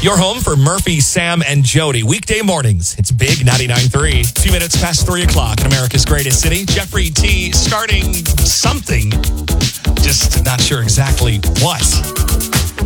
Your home for Murphy, Sam, and Jody. Weekday mornings. It's Big 99.3. 2 minutes past 3 o'clock in America's greatest city. Jeffrey T. starting something. Just not sure exactly what.